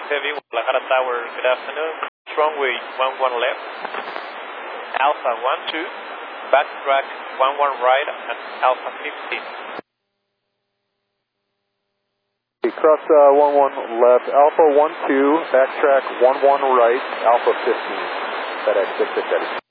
Heavy, Guadalajara Tower, good afternoon. Runway 11 left, Alpha 12, backtrack 11 right, and Alpha 15. Cross 11 left, Alpha 12, backtrack 11 right, Alpha 15, FedEx 667.